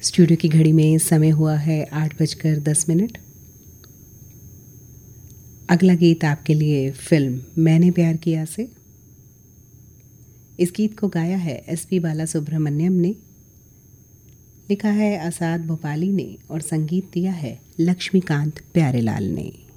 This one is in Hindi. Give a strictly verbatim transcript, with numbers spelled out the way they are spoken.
स्टूडियो की घड़ी में समय हुआ है आठ बजकर दस मिनट। अगला गीत आपके लिए फिल्म मैंने प्यार किया से। इस गीत को गाया है एस पी बाला सुब्रमण्यम ने, लिखा है आसाद भोपाली ने और संगीत दिया है लक्ष्मीकांत प्यारेलाल ने।